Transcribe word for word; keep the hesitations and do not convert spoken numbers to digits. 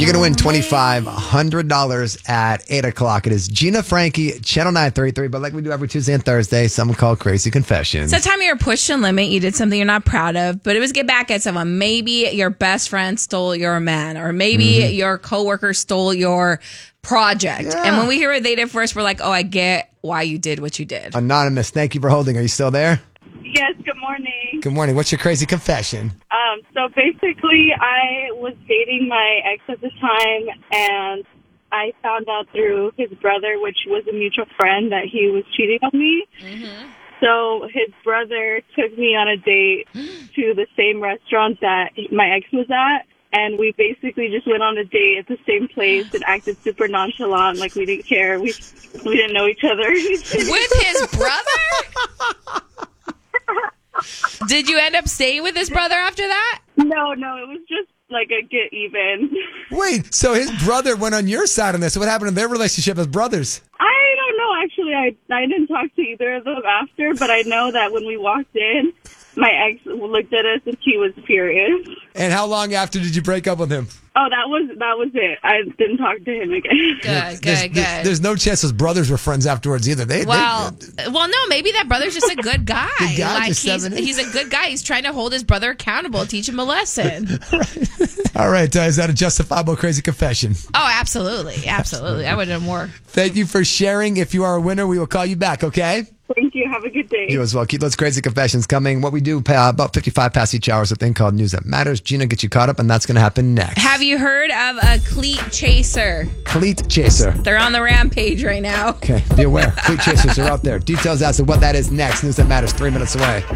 You're going to win twenty-five hundred dollars at eight o'clock. It is Gina Frankie, Channel nine thirty-three. But like we do every Tuesday and Thursday, something called Crazy Confessions. So time you're pushed to limit, you did something you're not proud of, but it was get back at someone. Maybe your best friend stole your man, or maybe mm-hmm. your coworker stole your project. Yeah. And when we hear what they did first, we're like, oh, I get why you did what you did. Anonymous, thank you for holding. Are you still there? Yes, good morning. Good morning. What's your crazy confession? Um, so basically, I was dating my ex at the time, and I found out through his brother, which was a mutual friend, that he was cheating on me. Mm-hmm. So his brother took me on a date to the same restaurant that my ex was at, and we basically just went on a date at the same place and acted super nonchalant, like we didn't care. We we didn't know each other. With his brother? Did you end up staying with his brother after that? No, no, it was just like a get even. Wait, so his brother went on your side on this. So what happened in their relationship as brothers? I don't know. Actually, I I didn't talk to either of them after, but I know that when we walked in, my ex looked at us and he was furious. And how long after did you break up with him? Oh, that was that was it. I didn't talk to him again. Good, good, there's, good. There's, there's no chance those brothers were friends afterwards either. They, well, they, well, no, maybe that brother's just a good guy. Good guy, like just he's, seven, he's a good guy. He's trying to hold his brother accountable, teach him a lesson. All right, uh, is that a justifiable crazy confession? Oh, absolutely, absolutely. I would have more. Thank you for sharing. If you are a winner, we will call you back. Okay. Thank you. Have a good day. You as well. Keep those crazy confessions coming. What we do uh, about fifty-five past each hour is a thing called News That Matters. Gina gets you caught up, and that's going to happen next. Have you heard of a cleat chaser? Cleat chaser. They're on the rampage right now. Okay, be aware. Cleat chasers are out there. Details as to what that is next. News That Matters, three minutes away.